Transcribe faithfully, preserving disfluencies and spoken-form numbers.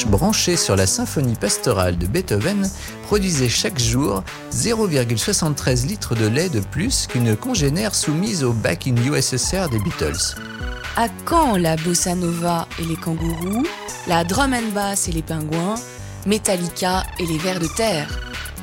vache branchée sur la symphonie pastorale de Beethoven produisait chaque jour zéro virgule soixante-treize litres de lait de plus qu'une congénère soumise au Back in U S S R des Beatles. À quand la bossa nova et les kangourous, la drum and bass et les pingouins, Metallica et les vers de terre?